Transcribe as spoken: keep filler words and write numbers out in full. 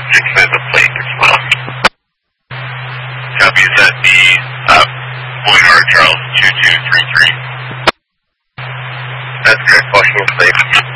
six as a plate as well. Copy, is that the uh, Boyard Charles two two three three? That's correct, Washington plate.